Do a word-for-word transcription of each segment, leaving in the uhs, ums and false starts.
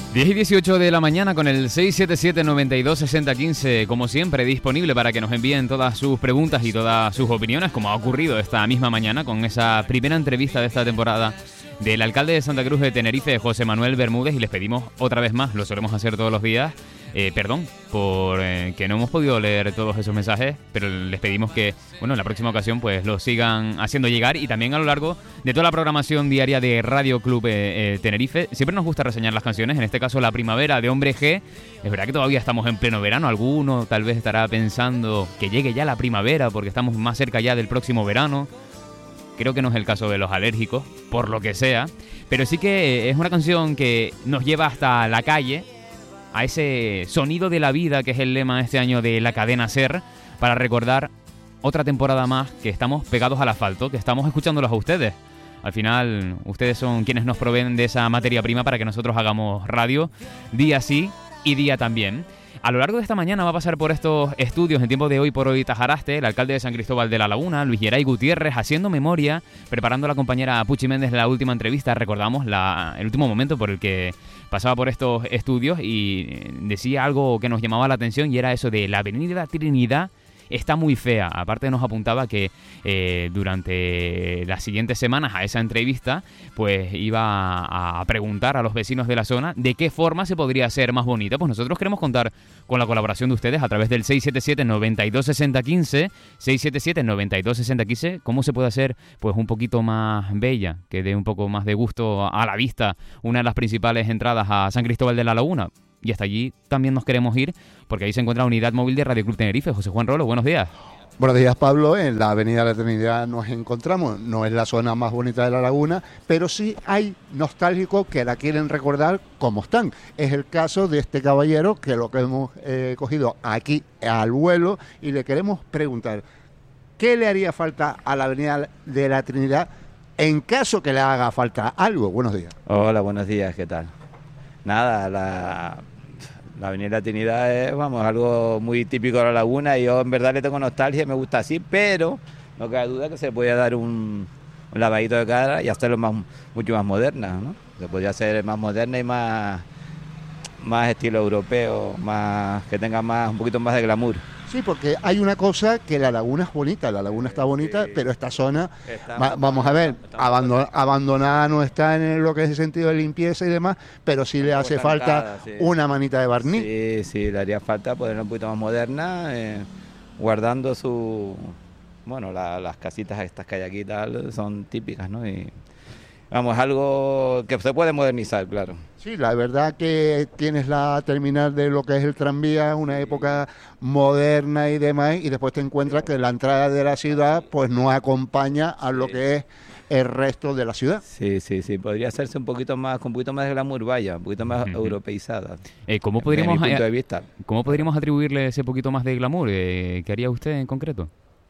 diez y dieciocho de la mañana con el seis siete siete, nueve dos, seis cero uno cinco, como siempre, disponible para que nos envíen todas sus preguntas y todas sus opiniones, como ha ocurrido esta misma mañana con esa primera entrevista de esta temporada del alcalde de Santa Cruz de Tenerife, José Manuel Bermúdez, y les pedimos otra vez más, lo solemos hacer todos los días, eh, perdón por eh, que no hemos podido leer todos esos mensajes, pero les pedimos que, bueno, en la próxima ocasión pues lo sigan haciendo llegar, y también a lo largo de toda la programación diaria de Radio Club eh, eh, Tenerife. Siempre nos gusta reseñar las canciones, en este caso La Primavera de Hombre G. Es verdad que todavía estamos en pleno verano, alguno tal vez estará pensando que llegue ya la primavera porque estamos más cerca ya del próximo verano. Creo que no es el caso de los alérgicos, por lo que sea, pero sí que es una canción que nos lleva hasta la calle, a ese sonido de la vida que es el lema este año de la cadena SER, para recordar otra temporada más que estamos pegados al asfalto, que estamos escuchándolos a ustedes. Al final, ustedes son quienes nos proveen de esa materia prima para que nosotros hagamos radio día sí y día también. A lo largo de esta mañana va a pasar por estos estudios en tiempo de Hoy por Hoy Tajaraste el alcalde de San Cristóbal de la Laguna, Luis Geray Gutiérrez, haciendo memoria, preparando a la compañera Puchi Méndez la última entrevista. Recordamos la, el último momento por el que pasaba por estos estudios y decía algo que nos llamaba la atención, y era eso de la Avenida Trinidad está muy fea. Aparte nos apuntaba que eh, durante las siguientes semanas a esa entrevista pues iba a preguntar a los vecinos de la zona de qué forma se podría hacer más bonita. Pues nosotros queremos contar con la colaboración de ustedes a través del seis siete siete, nueve dos, seis cero uno cinco, seis siete siete, nueve dos, seis cero uno cinco, cómo se puede hacer pues un poquito más bella, que dé un poco más de gusto a la vista una de las principales entradas a San Cristóbal de la Laguna. Y hasta allí también nos queremos ir, porque ahí se encuentra la unidad móvil de Radio Club Tenerife. José Juan Rolo, buenos días. Buenos días, Pablo. En la Avenida de la Trinidad nos encontramos. No es la zona más bonita de la laguna, pero sí hay nostálgicos que la quieren recordar como están. Es el caso de este caballero, que lo que hemos eh, cogido aquí al vuelo, y le queremos preguntar, ¿qué le haría falta a la Avenida de la Trinidad en caso que le haga falta algo? Buenos días. Hola, buenos días, ¿qué tal? Nada, la, la Avenida Trinidad es, vamos, algo muy típico de la laguna, y yo en verdad le tengo nostalgia, me gusta así, pero no cabe duda que se podría dar un, un lavadito de cara y hacerlo más, mucho más moderna, ¿no? Se podría hacer más moderna y más, más estilo europeo, más que tenga más un poquito más de glamour. Sí, porque hay una cosa, que la laguna es bonita, la laguna está bonita, sí, pero esta zona, está, va, vamos a ver, abandon, abandonada no está en lo que es el sentido de limpieza y demás, pero sí le hace falta sí. una manita de barniz. Sí, sí, le haría falta ponerla un poquito más moderna, eh, guardando su, bueno, la, las casitas estas que hay aquí y tal, son típicas, ¿no? Y vamos, algo que se puede modernizar, claro. Sí, la verdad que tienes la terminal de lo que es el tranvía, una época moderna y demás, y después te encuentras que la entrada de la ciudad pues no acompaña a lo que es el resto de la ciudad. Sí, sí, sí, podría hacerse un poquito más, con un poquito más de glamour, vaya, un poquito más uh-huh. europeizada. Eh, ¿cómo podríamos, desde mi punto de vista. ¿Cómo podríamos atribuirle ese poquito más de glamour? Eh, ¿Qué haría usted en concreto?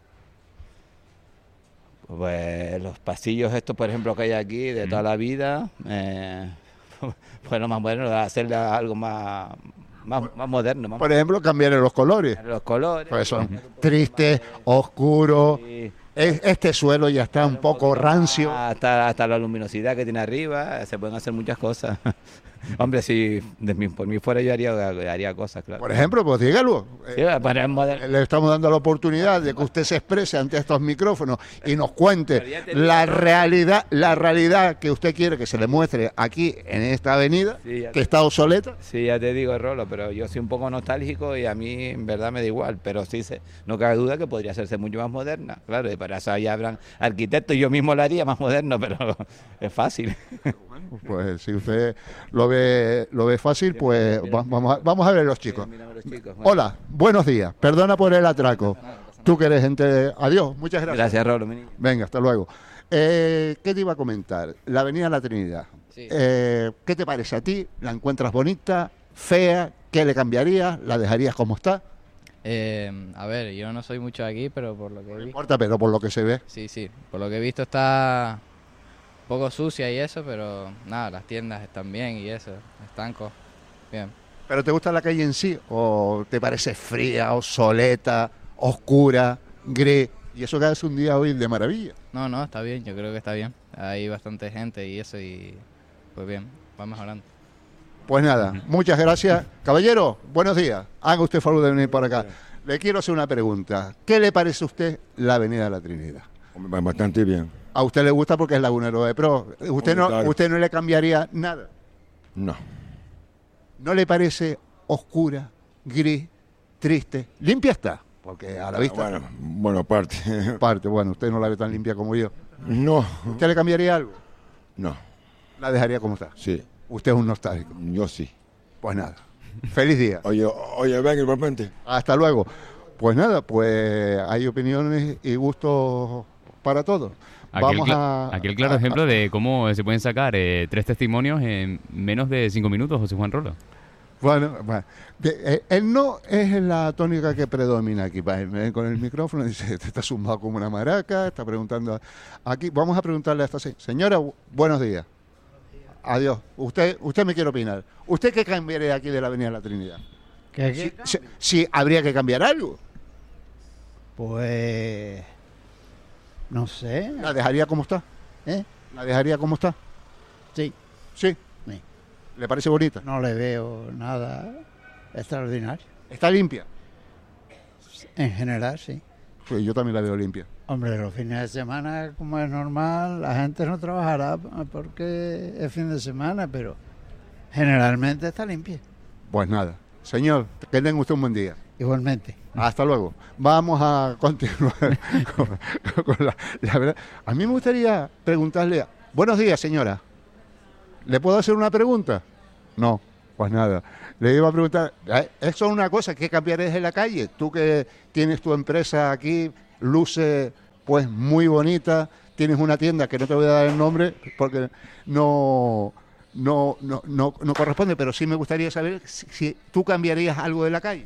Pues los pasillos estos, por ejemplo, que hay aquí de toda la vida, eh, pues lo más moderno, hacerle algo más, más, más moderno. Más por ejemplo, cambiar los colores. Los colores. Pues son tristes, oscuros. Sí. Este suelo ya está un poco rancio. Hasta, hasta la luminosidad que tiene arriba, se pueden hacer muchas cosas. Hombre, si de mí, por mí fuera yo haría, haría cosas, claro. Por ejemplo, pues dígalo. Sí, para el Le estamos dando la oportunidad de que usted se exprese ante estos micrófonos y nos cuente la realidad, la realidad que usted quiere que se le muestre aquí en esta avenida, sí, que está obsoleta. Sí, ya te digo, Rolo, pero yo soy un poco nostálgico y a mí en verdad me da igual, pero sí, se, no cabe duda que podría hacerse mucho más moderna. Claro, y para eso ya habrán arquitectos, yo mismo lo haría más moderno, pero es fácil. Pues si usted lo ve lo ve fácil, pues vamos a, vamos a ver los chicos. Hola, buenos días. Perdona por el atraco. Tú que eres gente de... Adiós, muchas gracias. Gracias, Rolo, mi niño. Venga, hasta luego. Eh, ¿Qué te iba a comentar? La Avenida La Trinidad. Sí. Eh, ¿Qué te parece a ti? ¿La encuentras bonita, fea? ¿Qué le cambiarías? ¿La dejarías como está? Eh, a ver, yo no soy mucho de aquí, pero por lo que he visto... No importa, pero por lo que se ve. Sí, sí. Por lo que he visto está... poco sucia y eso, pero nada, las tiendas están bien y eso, estancos, bien. ¿Pero te gusta la calle en sí o te parece fría, obsoleta, oscura, gris? Y eso que hace un día hoy de maravilla. No, no, está bien, yo creo que está bien. Hay bastante gente y eso y pues bien, va mejorando. Pues nada, muchas gracias. Caballero, buenos días. Haga usted favor de venir por acá. Le quiero hacer una pregunta. ¿Qué le parece a usted la Avenida de la Trinidad? Bastante bien. ¿A usted le gusta porque es lagunero de pro? ¿Usted no, Claro. usted no le cambiaría nada? No. ¿No le parece oscura, gris, triste? ¿Limpia está? Porque a la vista... Bueno, bueno, aparte. Parte, bueno, usted no la ve tan limpia como yo. No. ¿Usted le cambiaría algo? No. La dejaría como está. Sí. Usted es un nostálgico. Yo sí. Pues nada. Feliz día. Oye, oye, ven igualmente. Hasta luego. Pues nada, pues hay opiniones y gustos para todos. Aquel, Vamos cla- a... aquel claro a- ejemplo de cómo se pueden sacar eh, tres testimonios en menos de cinco minutos, José Juan Rolo. Bueno, bueno. De- eh, el no es la tónica que predomina aquí. Va, eh, con el micrófono dice, te está zumbado como una maraca, está preguntando. a- Aquí, vamos a preguntarle a esta se- señora, bu- buenos días. Adiós. Usted, usted me quiere opinar. ¿Usted qué cambiaría aquí de la Avenida de la Trinidad? ¿Qué, Si, qué? si- si habría que cambiar algo. Pues no sé. ¿La dejaría como está? ¿Eh? ¿La dejaría como está? Sí, Sí. sí. ¿Le parece bonita? No le veo nada extraordinario. ¿Está limpia? En general, sí. Pues yo también la veo limpia. Hombre, los fines de semana, como es normal, la gente no trabajará porque es fin de semana, pero generalmente está limpia. Pues nada. Señor, que tenga usted un buen día. Igualmente. Hasta luego. Vamos a continuar con, con la, la verdad. A mí me gustaría preguntarle, buenos días, señora. ¿Le puedo hacer una pregunta? No, pues nada. Le iba a preguntar, ¿eh? Eso es una cosa que cambiarías en la calle. Tú que tienes tu empresa aquí, luce pues muy bonita, tienes una tienda que no te voy a dar el nombre porque no... No, no, no, no corresponde, pero sí me gustaría saber si, si tú cambiarías algo de la calle.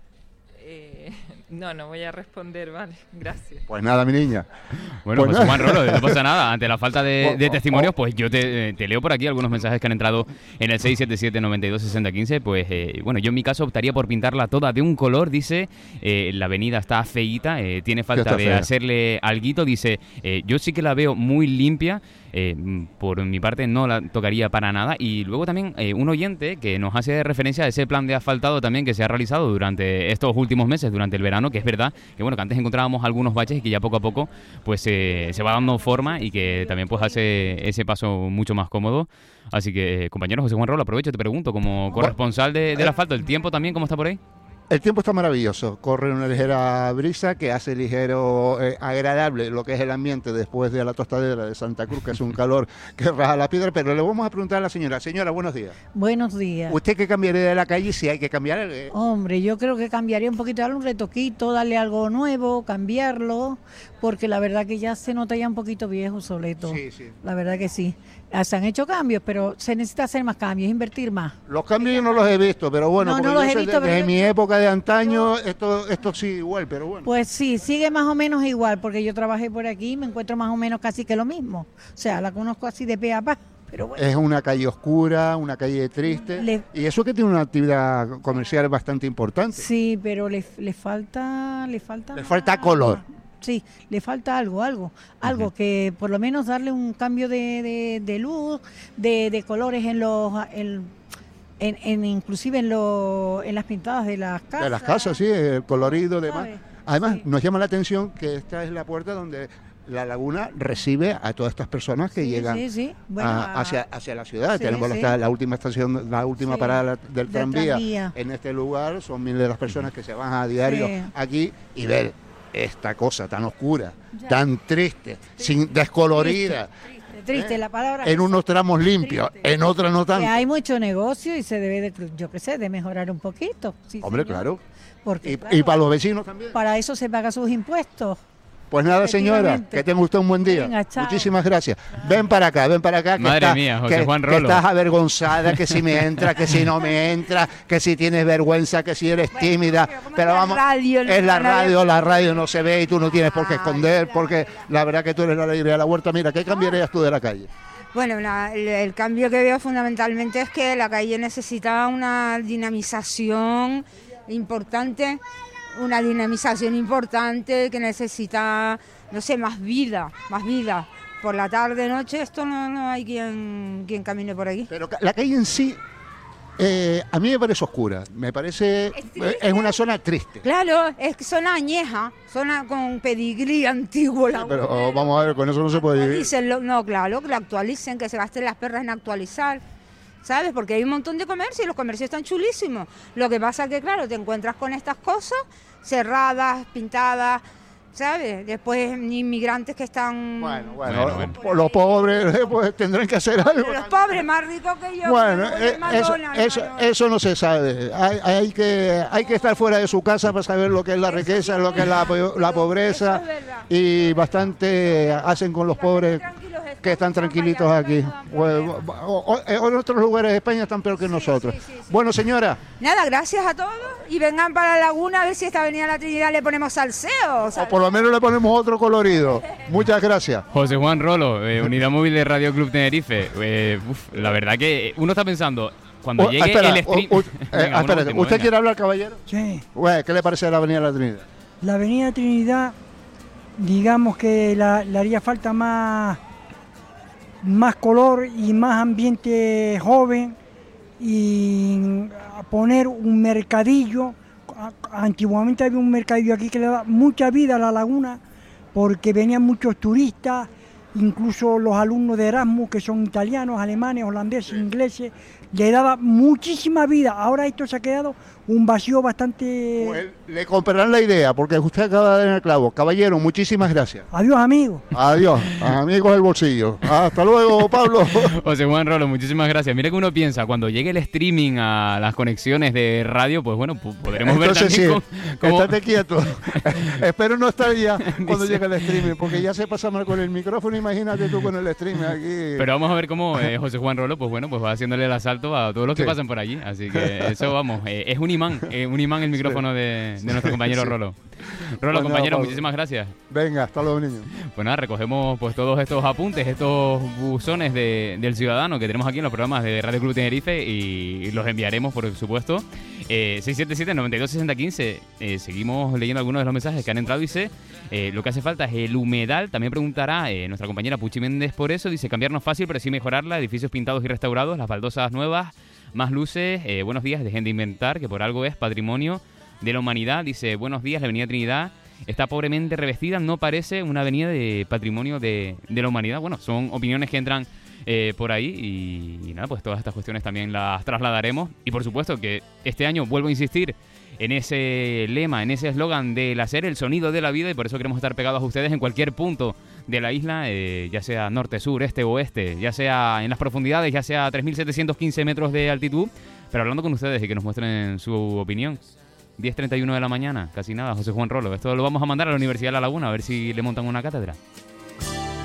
Eh, no, no voy a responder, vale, gracias. Pues nada, mi niña. Bueno, Pues José nada. Juan Rolo, no pasa nada. Ante la falta de, Oh, de oh, testimonios, oh. pues yo te, te leo por aquí algunos mensajes que han entrado en el seis siete siete, noventa y dos, sesenta, quince. Pues eh, bueno, yo en mi caso optaría por pintarla toda de un color. Dice, eh, la avenida está feíta, eh, tiene falta está de fea. hacerle alguito. Dice, eh, yo sí que la veo muy limpia. Eh, por mi parte no la tocaría para nada. Y luego también eh, un oyente que nos hace referencia a ese plan de asfaltado también que se ha realizado durante estos últimos meses, durante el verano, que es verdad que bueno, que antes encontrábamos algunos baches y que ya poco a poco pues eh, se va dando forma y que también pues hace ese paso mucho más cómodo. Así que, eh, compañero José Juan Rolo, aprovecho, te pregunto, como corresponsal de, del asfalto, ¿el tiempo también cómo está por ahí? El tiempo está maravilloso, corre una ligera brisa que hace ligero, eh, agradable lo que es el ambiente después de la tostadera de Santa Cruz, que es un calor que raja la piedra, pero le vamos a preguntar a la señora. Señora, buenos días. Buenos días. ¿Usted qué cambiaría de la calle si hay que cambiar? Eh, Hombre, yo creo que cambiaría un poquito, darle un retoquito, darle algo nuevo, cambiarlo, porque la verdad que ya se nota ya un poquito viejo, obsoleto. Sí, sí. La verdad que sí. Ah, se han hecho cambios, pero se necesita hacer más cambios, invertir más. Los cambios yo no los he visto, pero bueno, No, porque no los yo he sé visto, de- pero desde yo- mi época de antaño, esto, esto sí igual, pero bueno. Pues sí, sigue más o menos igual, porque yo trabajé por aquí y me encuentro más o menos casi que lo mismo. O sea, la conozco así de pe a pa, pero bueno. Es una calle oscura, una calle triste, Le- y eso que tiene una actividad comercial bastante importante. Sí, pero le, le falta... Le falta, Le falta color. Sí, le falta algo, algo, algo que por lo menos darle un cambio de, de, de luz, de, de colores en los, en, en, en- inclusive en, los, en las pintadas de las casas. De las casas, sí, el colorido, demás. ¿Sabe? Además, Sí. nos llama la atención que esta es la puerta donde la laguna recibe a todas estas personas que Sí, llegan sí, sí. Bueno, a- a- hacia, hacia la ciudad. Sí, Tenemos sí. La, la última estación, la última Sí, parada del, del tranvía, tranvía. en este lugar. Son miles de las personas que se van a diario Sí. aquí y ver esta cosa tan oscura, Ya. tan triste, sin descolorida, Triste, triste, ¿eh? la palabra. en unos tramos limpios, Triste. en otros no Que tanto. hay mucho negocio y se debe, de, yo qué sé, de mejorar un poquito. Sí, Hombre, señor. claro. Porque Y, claro, y para los vecinos también. para eso se paga sus impuestos. Pues nada, señora, Efectivamente. que tenga usted un buen día. Venga, chao. Muchísimas gracias. Ven para acá, ven para acá. Que Madre estás- mía, José que- Juan que Rolo. estás avergonzada, que si me entra, que si no me entra, que si tienes vergüenza, que si eres tímida. Pero vamos, es la radio, la radio no se ve y tú no tienes por qué esconder, porque la verdad que tú eres la alegría de la huerta. Mira, ¿qué cambiarías tú de la calle? Bueno, la- el, el cambio que veo fundamentalmente es que la calle necesita una dinamización importante, una dinamización importante que necesita, no sé, más vida, más vida. Por la tarde, noche, esto no, no hay quien, quien camine por aquí. Pero ca- la calle en sí Eh, a mí me parece oscura, me parece, Es es, triste. una zona triste. Claro, es que zona añeja, zona con pedigrí antiguo. La Pero Laguna. oh, vamos a ver, con eso no se puede vivir. Actualícenlo. No, claro, que lo actualicen, que se gasten las perras en actualizar, ¿sabes? Porque hay un montón de comercios y los comercios están chulísimos. Lo que pasa es que, claro, te encuentras con estas cosas cerradas, pintadas, ¿sabes? Después inmigrantes que están... Bueno, bueno, Bueno, bueno. los pobres pues, tendrán que hacer algo. Los pobres más ricos que yo. Bueno, que voy eh, al eso, McDonald's, eso, hermano. eso no se sabe. Hay, hay que, hay que estar fuera de su casa para saber lo que es la Eso riqueza, sí lo que es la, verdad, la eso pobreza. es verdad. Y bastante hacen con los pobres que están tranquilitos aquí. O, o- o- en otros lugares de España están peor que nosotros. sí, sí, sí. Bueno, señora, Nada, gracias a todos y vengan para la Laguna a ver si esta avenida La Trinidad le ponemos salseo. o por lo menos le ponemos otro colorido. Muchas gracias. José Juan Rolo, eh, Unidad Móvil de Radio Club Tenerife. Eh, uf, la verdad que uno está pensando, cuando Oh, llegue espera, el stream... u- u- eh, Venga, uno espérate, último, ¿usted venga. quiere hablar, caballero? Sí, Bueno, ¿qué le parece la Avenida La Trinidad? la Avenida Trinidad, digamos que la- le haría falta más, más color y más ambiente joven y a poner un mercadillo. A- Antiguamente había un mercadillo aquí que le daba mucha vida a la laguna porque venían muchos turistas, incluso los alumnos de Erasmus que son italianos, alemanes, holandeses, ingleses, le daba muchísima vida. Ahora esto se ha quedado un vacío bastante... Pues le comprarán la idea, porque usted acaba de dar en el clavo. Caballero, muchísimas gracias. Adiós, amigos. Adiós, amigos del bolsillo. Hasta luego, Pablo. José Juan Rolo, muchísimas gracias. Mira que uno piensa, cuando llegue el streaming a las conexiones de radio, pues bueno, pu- podremos ver Entonces sí, también cómo- cómo- estate quieto. Espero no estar ya cuando llegue el streaming, porque ya se pasa mal con el micrófono. Imagínate tú con el streaming aquí. Pero vamos a ver cómo eh, José Juan Rolo, pues bueno, pues va haciéndole el asalto a todos los que Sí. pasan por allí. Así que eso, vamos, eh, es un imán, eh, un imán el micrófono de, de nuestro compañero Sí. Rolo. Rolo, Pues nada, compañero, Pablo. muchísimas gracias. Venga, hasta luego, niños. Pues nada, recogemos pues todos estos apuntes, estos buzones de- del ciudadano que tenemos aquí en los programas de Radio Club Tenerife y los enviaremos, por supuesto. Eh, seis siete siete, nueve dos, seis cero uno cinco. Eh, seguimos leyendo algunos de los mensajes que han entrado. Dice, eh, lo que hace falta es el humedal. También preguntará eh, nuestra compañera Puchi Méndez por eso. Dice, cambiarnos fácil, pero sí mejorarla. Edificios pintados y restaurados, las baldosas nuevas, más luces. Eh, buenos días, dejen de inventar, que por algo es patrimonio de la humanidad. Dice, buenos días, la Avenida Trinidad está pobremente revestida, no parece una avenida de patrimonio de, de la humanidad. Bueno, son opiniones que entran eh, por ahí y, y nada, pues todas estas cuestiones también las trasladaremos. Y por supuesto que este año, vuelvo a insistir en ese lema, en ese eslogan del hacer el sonido de la vida, y por eso queremos estar pegados a ustedes en cualquier punto de la isla, eh, ya sea norte, sur, este, oeste, ya sea en las profundidades, ya sea a tres mil setecientos quince metros de altitud, pero hablando con ustedes y que nos muestren su opinión. diez treinta y uno de la mañana, casi nada, José Juan Rolo. Esto lo vamos a mandar a la Universidad de La Laguna a ver si le montan una cátedra.